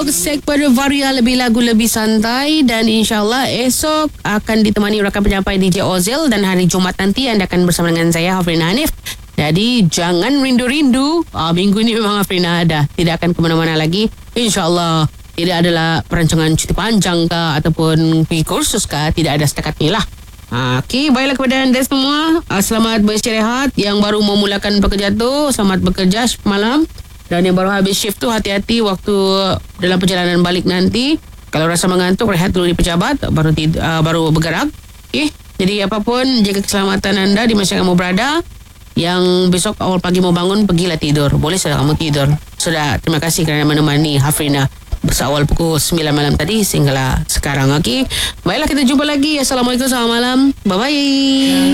Pada Varia lebih lagu lebih santai. Dan insyaAllah esok akan ditemani rakan penyampai DJ Ozil. Dan hari Jumaat nanti anda akan bersama dengan saya Hafrina Hanif. Jadi jangan rindu-rindu. Minggu ni memang Hafrina ada, tidak akan ke mana-mana lagi. InsyaAllah tidak adalah perancangan cuti panjang ke ataupun pergi kursus ke. Tidak ada setakat ni lah. Okey, baiklah kepada anda semua. Selamat beristirahat. Yang baru memulakan bekerja tu, selamat bekerja malam. Dan yang baru habis shift tu, hati-hati waktu dalam perjalanan balik nanti. Kalau rasa mengantuk, rehat dulu di pejabat, baru bergerak. Okay? Jadi apapun, jaga keselamatan anda di masa kamu berada. Yang besok awal pagi mau bangun, pergilah tidur. Boleh sudah kamu tidur. Sudah, terima kasih kerana menemani Hafrina bersawal pukul 9 malam tadi sehinggalah sekarang. Okay? Baiklah, kita jumpa lagi. Assalamualaikum, selamat malam. Bye-bye.